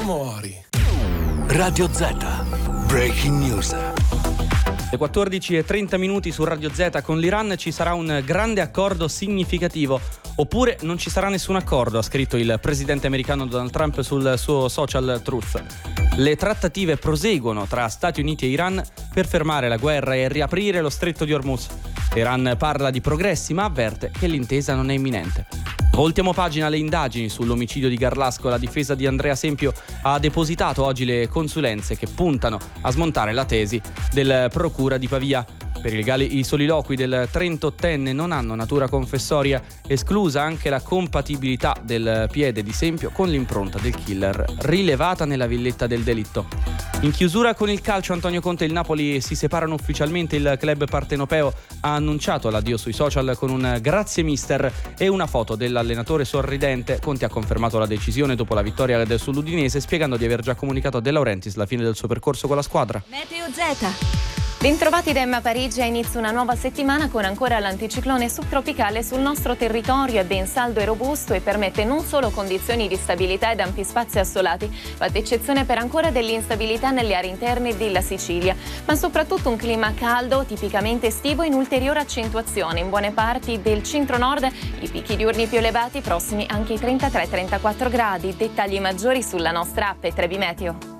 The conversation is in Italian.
Amori. Radio Z. Breaking News. Le 14:30 su Radio Z. Con l'Iran ci sarà un grande accordo significativo, oppure non ci sarà nessun accordo, ha scritto il presidente americano Donald Trump sul suo social Truth. Le trattative proseguono tra Stati Uniti e Iran per fermare la guerra e riaprire lo stretto di Hormuz. Iran parla di progressi ma avverte che l'intesa non è imminente. Voltiamo pagina alle indagini sull'omicidio di Garlasco. La difesa di Andrea Sempio ha depositato oggi le consulenze che puntano a smontare la tesi del procura di Pavia. Per i legali i soliloqui del 38enne non hanno natura confessoria, esclusa anche la compatibilità del piede di Sempio con l'impronta del killer rilevata nella villetta del delitto. In chiusura con il calcio, Antonio Conte e il Napoli si separano ufficialmente. Il club partenopeo ha annunciato l'addio sui social con un grazie mister e una foto dell'allenatore sorridente. Conte ha confermato la decisione dopo la vittoria sull'Udinese, spiegando di aver già comunicato a De Laurentiis la fine del suo percorso con la squadra. Meteo Z. Bentrovati da Emma Parigi, a inizio una nuova settimana con ancora l'anticiclone subtropicale sul nostro territorio. È ben saldo e robusto e permette non solo condizioni di stabilità ed ampi spazi assolati, fatta eccezione per ancora dell'instabilità nelle aree interne della Sicilia, ma soprattutto un clima caldo, tipicamente estivo, in ulteriore accentuazione in buone parti del centro-nord, i picchi diurni più elevati prossimi anche ai 33-34 gradi. Dettagli maggiori sulla nostra app Trebi Meteo.